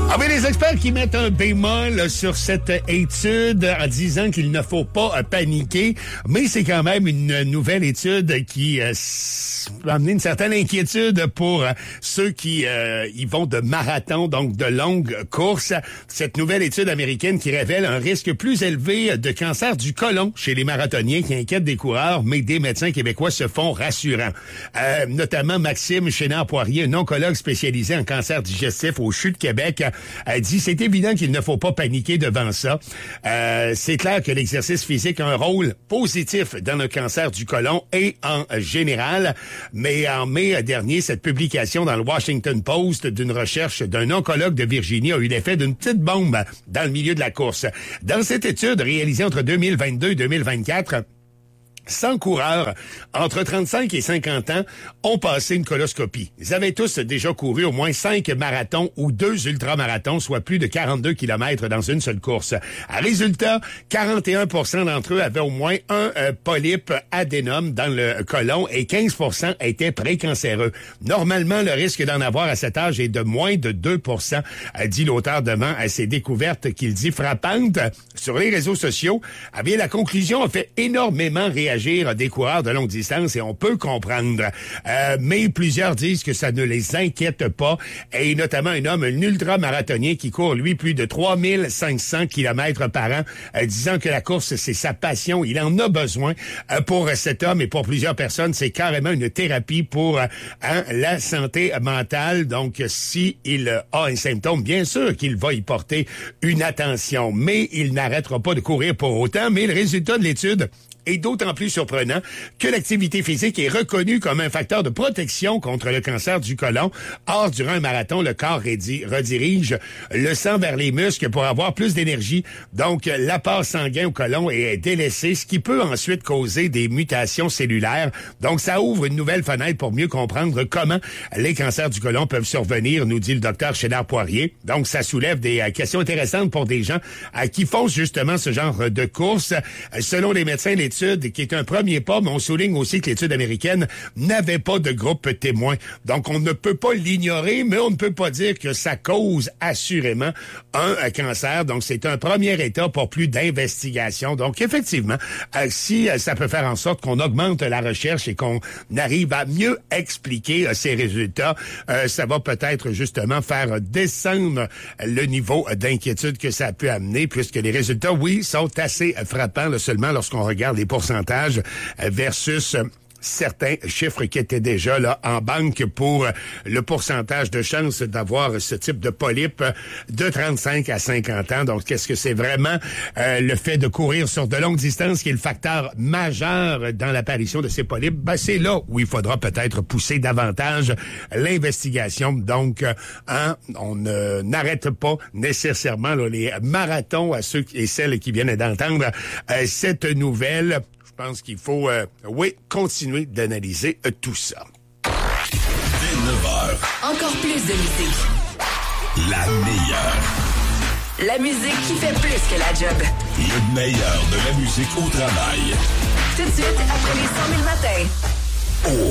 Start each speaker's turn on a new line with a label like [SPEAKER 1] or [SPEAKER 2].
[SPEAKER 1] Ah ben, les experts qui mettent un bémol sur cette étude en disant qu'il ne faut pas paniquer, mais c'est quand même une nouvelle étude qui va amener une certaine inquiétude pour ceux qui y vont de marathon, donc de longues courses. Cette nouvelle étude américaine qui révèle un risque plus élevé de cancer du côlon chez les marathoniens qui inquiètent des coureurs, mais des médecins québécois se font rassurants. Notamment Maxime Chénard-Poirier, un oncologue spécialisé en cancer digestif au CHU de Québec, a dit c'est évident qu'il ne faut pas paniquer devant ça. C'est clair que l'exercice physique a un rôle positif dans le cancer du côlon et en général. Mais en mai dernier, cette publication dans le Washington Post d'une recherche d'un oncologue de Virginie a eu l'effet d'une petite bombe dans le milieu de la course. Dans cette étude réalisée entre 2022 et 2024, 100 coureurs entre 35 et 50 ans ont passé une coloscopie. Ils avaient tous déjà couru au moins 5 marathons ou 2 ultramarathons, soit plus de 42 km dans une seule course. Résultat, 41% d'entre eux avaient au moins un polype adénome dans le côlon et 15% étaient précancéreux. Normalement, le risque d'en avoir à cet âge est de moins de 2%, dit l'auteur devant ces découvertes qu'il dit frappantes sur les réseaux sociaux. Eh bien, la conclusion a fait énormément réagir des coureurs de longue distance et on peut comprendre. Mais plusieurs disent que ça ne les inquiète pas et notamment un homme, un ultramarathonien qui court, lui, plus de 3500 km par an, disant que la course, c'est sa passion. Il en a besoin pour cet homme et pour plusieurs personnes. C'est carrément une thérapie pour la santé mentale. Donc, si il a un symptôme, bien sûr qu'il va y porter une attention, mais il n'arrêtera pas de courir pour autant. Mais le résultat de l'étude est d'autant plus surprenant que l'activité physique est reconnue comme un facteur de protection contre le cancer du côlon. Or, durant un marathon, le corps redirige le sang vers les muscles pour avoir plus d'énergie. Donc, l'apport sanguin au côlon est délaissé, ce qui peut ensuite causer des mutations cellulaires. Donc, ça ouvre une nouvelle fenêtre pour mieux comprendre comment les cancers du côlon peuvent survenir, nous dit le docteur Chénard-Poirier. Donc, ça soulève des questions intéressantes pour des gens qui font justement ce genre de course. Selon les médecins, l'étude, qui est un premier pas, mais on souligne aussi que l'étude américaine n'avait pas de groupe témoin. Donc, on ne peut pas l'ignorer, mais on ne peut pas dire que ça cause assurément un cancer. Donc, c'est un premier état pour plus d'investigation. Donc, effectivement, si ça peut faire en sorte qu'on augmente la recherche et qu'on arrive à mieux expliquer ces résultats, ça va peut-être justement faire descendre le niveau d'inquiétude que ça a pu amener, puisque les résultats, oui, sont assez frappants là, seulement lorsqu'on regarde les pourcentages versus certains chiffres qui étaient déjà là en banque pour le pourcentage de chance d'avoir ce type de polype de 35 à 50 ans. Donc, qu'est-ce que c'est vraiment le fait de courir sur de longues distances qui est le facteur majeur dans l'apparition de ces polypes? Ben, c'est là où il faudra peut-être pousser davantage l'investigation. Donc, on n'arrête pas nécessairement là, les marathons à ceux et celles qui viennent d'entendre cette nouvelle. Je pense qu'il faut, continuer d'analyser tout ça.
[SPEAKER 2] Dès 9h.
[SPEAKER 3] Encore plus de musique.
[SPEAKER 2] La meilleure.
[SPEAKER 3] La musique qui fait plus que la job.
[SPEAKER 2] Le meilleur de la musique au travail.
[SPEAKER 3] Tout de suite, après les 100 000 matins.
[SPEAKER 2] Oh.